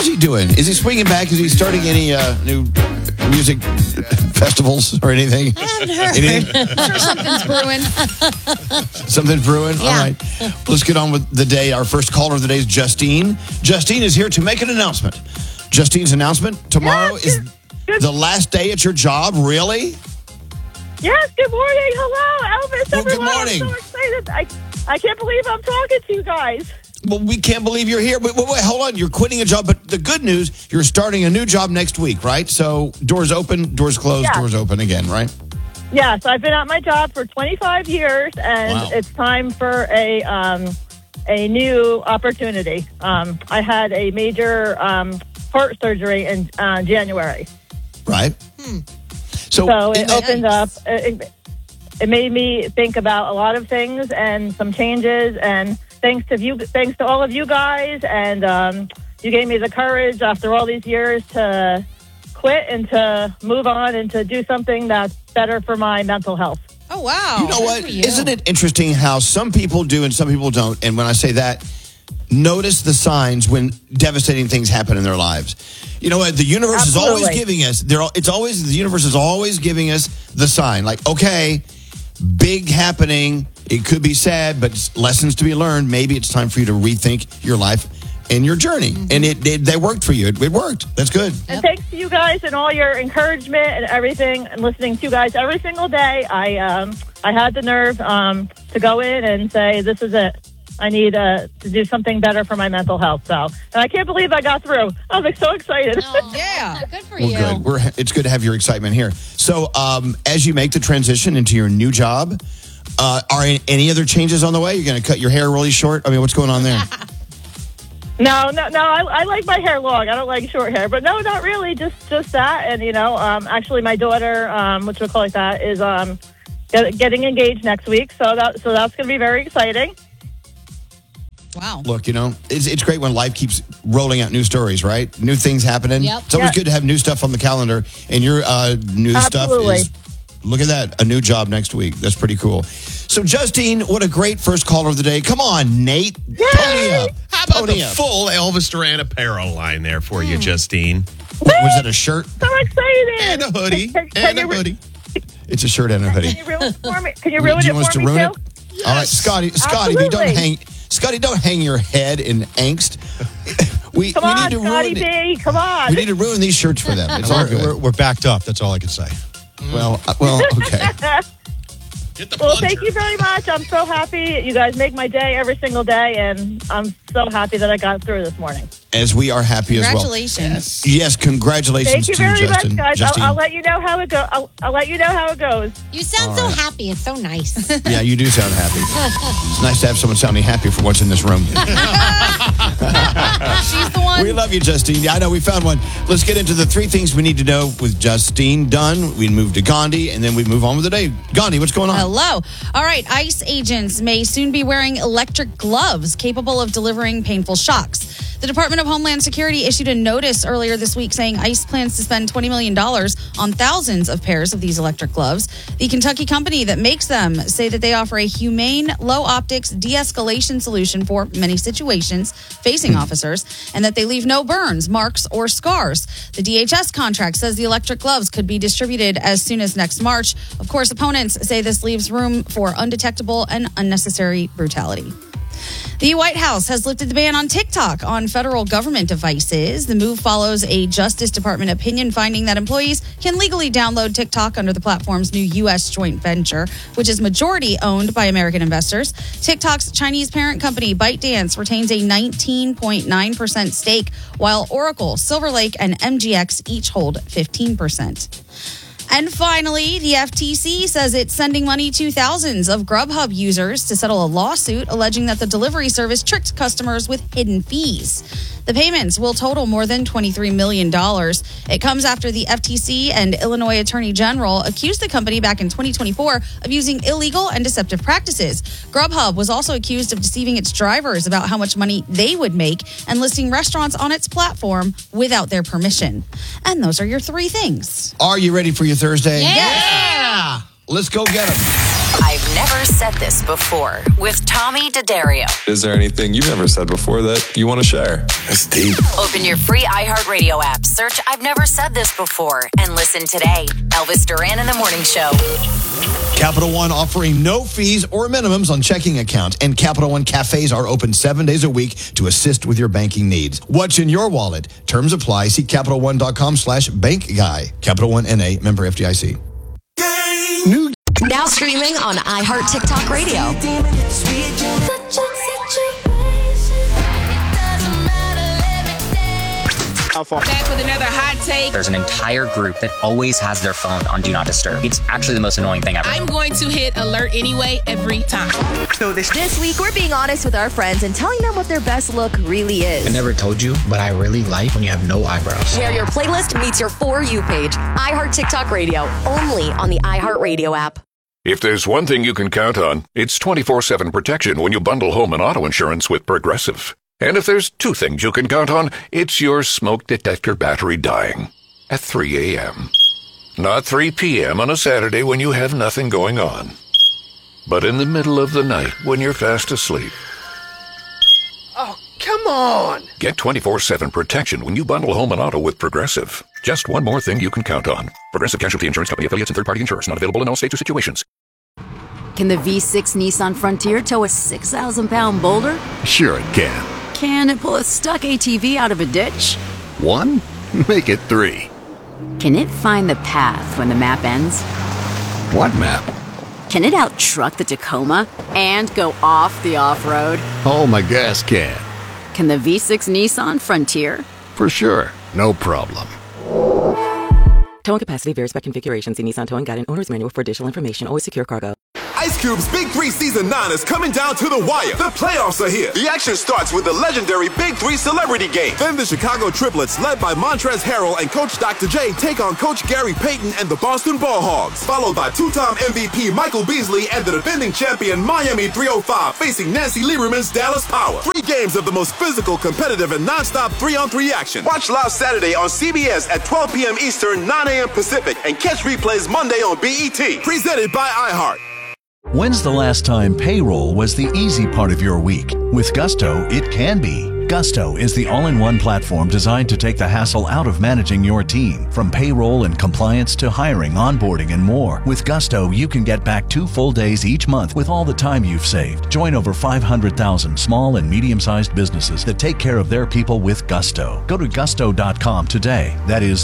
he doing? Is he swinging back? Is he starting any new music festivals or anything? Anything? I'm sure something's brewing. Something's brewing? Yeah. All right. Let's get on with the day. Our first caller of the day is Justine. Justine is here to make an announcement. Justine's announcement tomorrow is the last day at your job. Really? Yes, good morning. Hello, Elvis. Well, good everyone. morning. I'm so excited. I can't believe I'm talking to you guys. Well, we can't believe you're here. But wait, hold on. You're quitting a job. But the good news, you're starting a new job next week, right? So doors open, doors closed, Yeah. doors open again, right? Yes, I've been at my job for 25 years, and Wow. it's time for a new opportunity. I had a major heart surgery in January. Right. So it and- opened up. It made me think about a lot of things and some changes. And thanks to all of you guys, and you gave me the courage after all these years to quit and to move on and to do something that's better for my mental health. Oh, wow. You know Good what? for you. Isn't it interesting how some people do and some people don't? And when I say that, notice the signs when devastating things happen in their lives. You know what? The universe is always Absolutely. giving us. The universe is always giving us the sign. Like, okay, big happening. It could be sad, but lessons to be learned. Maybe it's time for you to rethink your life and your journey. And they worked for you. It worked. That's good. And thanks to you guys and all your encouragement and everything, and listening to you guys every single day, I had the nerve to go in and say, this is it. I need to do something better for my mental health. So, and I can't believe I got through. I was like so excited. Oh, yeah. Good for Well, you. good. It's good to have your excitement here. So, as you make the transition into your new job, are any other changes on the way? You're going to cut your hair really short? I mean, what's going on there? No. I like my hair long. I don't like short hair. But no, not really. Just that. And actually, my daughter, which we'll call it that, is getting engaged next week. So that's going to be very exciting. Wow. Look, it's great when life keeps rolling out new stories, right? New things happening. Yep. It's always Yeah. good to have new stuff on the calendar. And your new stuff Absolutely. is, look at that, a new job next week. That's pretty cool. So, Justine, what a great first caller of the day. Come on, Nate. Pony up. How about Pony the up. full Elvis Duran apparel line there for you, Justine? Was that a shirt? So excited. And a hoodie. Can And a you- hoodie. It's a shirt and a hoodie. Can you ruin it for me? Can you ruin Do you it want us for to me, ruin too? it? All right, Scotty, but Absolutely. don't hang your head in angst. We Come need on, to Scotty ruin it. B. Come on. We need to ruin these shirts for them. It's all good. We're backed up. That's all I can say. Well, okay. Get the Well, plunger. thank you very much. I'm so happy. You guys make my day every single day, and I'm so happy that I got through this morning. As we are happy as well. Congratulations. Yes, congratulations Thank you to you, very Justin. much, guys. Justine. I'll let you know how it goes. I'll let you know how it goes. You sound so happy. It's so nice. Yeah, you do sound happy. It's nice to have someone sounding happy for once in this room. She's the one. We love you, Justine. Yeah, I know we found one. Let's get into the 3 things we need to know with Justine done. We move to Gandhi, and then we move on with the day. Gandhi, what's going on? Hello. All right. ICE agents may soon be wearing electric gloves capable of delivering painful shocks. The Department of Homeland Security issued a notice earlier this week saying ICE plans to spend $20 million on thousands of pairs of these electric gloves. The Kentucky company that makes them say that they offer a humane, low optics de-escalation solution for many situations facing officers, and that they leave no burns, marks, or scars. The DHS contract says the electric gloves could be distributed as soon as next March. Of course, opponents say this leaves room for undetectable and unnecessary brutality. The White House has lifted the ban on TikTok on federal government devices. The move follows a Justice Department opinion finding that employees can legally download TikTok under the platform's new U.S. joint venture, which is majority owned by American investors. TikTok's Chinese parent company, ByteDance, retains a 19.9% stake, while Oracle, Silver Lake, and MGX each hold 15%. And finally, the FTC says it's sending money to thousands of Grubhub users to settle a lawsuit alleging that the delivery service tricked customers with hidden fees. The payments will total more than $23 million. It comes after the FTC and Illinois Attorney General accused the company back in 2024 of using illegal and deceptive practices. Grubhub was also accused of deceiving its drivers about how much money they would make and listing restaurants on its platform without their permission. And those are your 3 things. Are you ready for your Thursday? Yeah. Let's go get them. I've never said this before with Tommy D'Addario. Is there anything you've never said before that you want to share? That's deep. Open your free iHeartRadio app, search I've Never Said This Before, and listen today. Elvis Duran in the Morning Show. Capital One offering no fees or minimums on checking accounts, and Capital One cafes are open 7 days a week to assist with your banking needs. What's in your wallet? Terms apply. See CapitalOne.com/bankguy. Capital One NA, member FDIC. New. Now streaming on iHeart TikTok Radio. Back with another hot take. There's an entire group that always has their phone on Do Not Disturb. It's actually the most annoying thing ever. I'm going to hit alert anyway every time. So this week, we're being honest with our friends and telling them what their best look really is. I never told you, but I really like when you have no eyebrows. Where your playlist meets your For You page. iHeart TikTok Radio, only on the iHeart Radio app. If there's one thing you can count on, it's 24/7 protection when you bundle home and auto insurance with Progressive. And if there's two things you can count on, it's your smoke detector battery dying at 3 a.m. Not 3 p.m. on a Saturday when you have nothing going on, but in the middle of the night when you're fast asleep. Oh, come on! Get 24/7 protection when you bundle home and auto with Progressive. Just one more thing you can count on. Progressive Casualty Insurance Company affiliates and third-party insurers. Not available in all states or situations. Can the V6 Nissan Frontier tow a 6,000-pound boulder? Sure it can. Can it pull a stuck ATV out of a ditch? 1? Make it 3. Can it find the path when the map ends? What map? Can it out-truck the Tacoma and go off the off-road? Oh, my gas can. Can the V6 Nissan Frontier? For sure. No problem. Towing capacity varies by configuration. See Nissan Towing Guide and Owner's Manual for additional information. Always secure cargo. Ice Cube's Big 3 Season 9 is coming down to the wire. The playoffs are here. The action starts with the legendary Big 3 Celebrity Game. Then the Chicago Triplets, led by Montrezl Harrell and Coach Dr. J, take on Coach Gary Payton and the Boston Ball Hogs. Followed by two-time MVP Michael Beasley and the defending champion Miami 305 facing Nancy Lieberman's Dallas Power. 3 games of the most physical, competitive, and non-stop 3-on-3 action. Watch live Saturday on CBS at 12 p.m. Eastern, 9 a.m. Pacific, and catch replays Monday on BET. Presented by iHeart. When's the last time payroll was the easy part of your week? With Gusto, it can be. Gusto is the all-in-one platform designed to take the hassle out of managing your team. From payroll and compliance to hiring, onboarding, and more. With Gusto, you can get back 2 full days each month with all the time you've saved. Join over 500,000 small and medium-sized businesses that take care of their people with Gusto. Go to gusto.com today. That is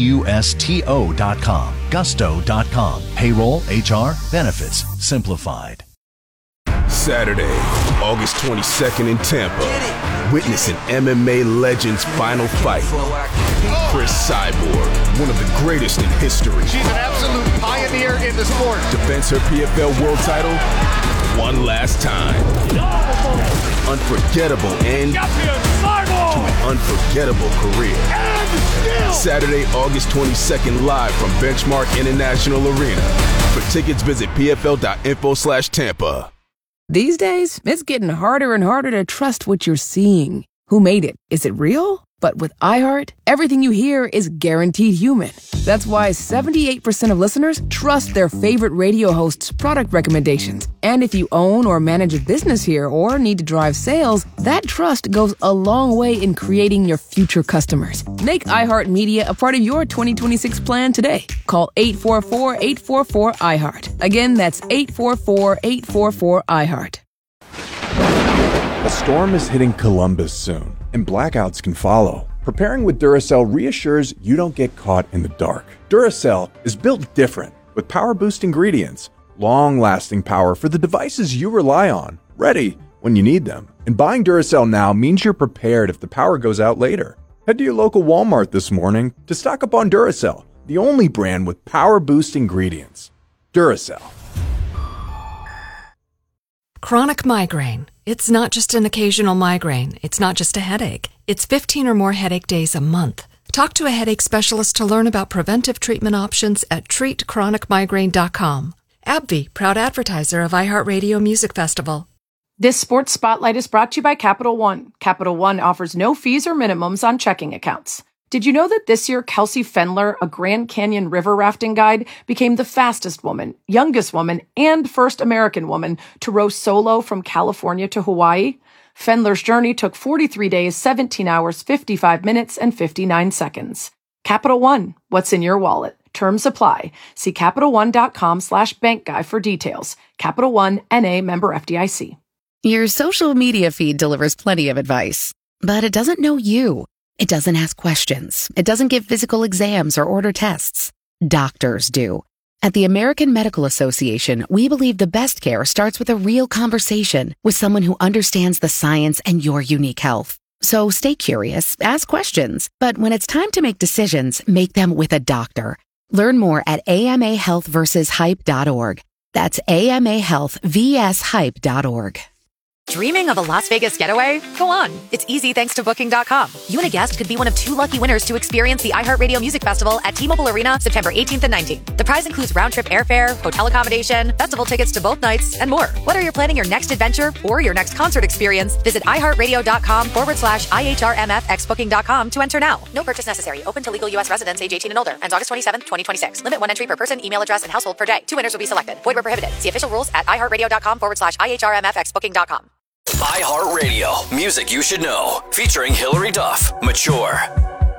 GUSTO.com. Gusto.com. Payroll, HR, benefits, simplified. Saturday, August 22nd in Tampa. Witness an MMA legend's final fight. Chris Cyborg, one of the greatest in history. She's an absolute pioneer in the sport. Defends her PFL world title one last time. Unforgettable end to an unforgettable career. Saturday, August 22nd, live from Benchmark International Arena. For tickets, visit pfl.info/Tampa. These days, it's getting harder and harder to trust what you're seeing. Who made it? Is it real? But with iHeart, everything you hear is guaranteed human. That's why 78% of listeners trust their favorite radio hosts' product recommendations. And if you own or manage a business here or need to drive sales, that trust goes a long way in creating your future customers. Make iHeart Media a part of your 2026 plan today. Call 844-844-iHeart. Again, that's 844-844-iHeart. A storm is hitting Columbus soon, and blackouts can follow. Preparing with Duracell reassures you don't get caught in the dark. Duracell is built different, with power-boost ingredients, long-lasting power for the devices you rely on, ready when you need them. And buying Duracell now means you're prepared if the power goes out later. Head to your local Walmart this morning to stock up on Duracell, the only brand with power-boost ingredients. Duracell. Chronic migraine. It's not just an occasional migraine. It's not just a headache. It's 15 or more headache days a month. Talk to a headache specialist to learn about preventive treatment options at treatchronicmigraine.com. AbbVie, proud advertiser of iHeartRadio Music Festival. This Sports Spotlight is brought to you by Capital One. Capital One offers no fees or minimums on checking accounts. Did you know that this year Kelsey Fendler, a Grand Canyon river rafting guide, became the fastest woman, youngest woman, and first American woman to row solo from California to Hawaii? Fendler's journey took 43 days, 17 hours, 55 minutes, and 59 seconds. Capital One, what's in your wallet? Terms apply. See CapitalOne.com/bankguy for details. Capital One, N.A. member FDIC. Your social media feed delivers plenty of advice, but it doesn't know you. It doesn't ask questions. It doesn't give physical exams or order tests. Doctors do. At the American Medical Association, we believe the best care starts with a real conversation with someone who understands the science and your unique health. So stay curious, ask questions, but when it's time to make decisions, make them with a doctor. Learn more at amahealthversushype.org. That's amahealthvshype.org. Dreaming of a Las Vegas getaway? Go on. It's easy thanks to Booking.com. You and a guest could be one of 2 lucky winners to experience the iHeartRadio Music Festival at T-Mobile Arena September 18th and 19th. The prize includes round-trip airfare, hotel accommodation, festival tickets to both nights, and more. Whether you're planning your next adventure or your next concert experience, visit iHeartRadio.com/IHRMFXBooking.com to enter now. No purchase necessary. Open to legal U.S. residents age 18 and older. Ends August 27th, 2026. Limit 1 entry per person, email address, and household per day. 2 winners will be selected. Void where prohibited. See official rules at iHeartRadio.com/IHRMFXBooking.com. iHeartRadio, music you should know, featuring Hillary Duff, Mature.